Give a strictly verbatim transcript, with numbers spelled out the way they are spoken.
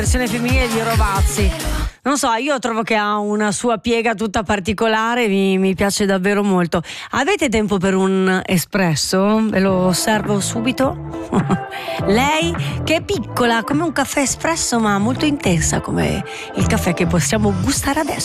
versione femminile di Rovazzi. Non so, io trovo che ha una sua piega tutta particolare, mi, mi piace davvero molto. Avete tempo per un espresso? Ve lo servo subito? Lei che è piccola come un caffè espresso ma molto intensa come il caffè che possiamo gustare adesso.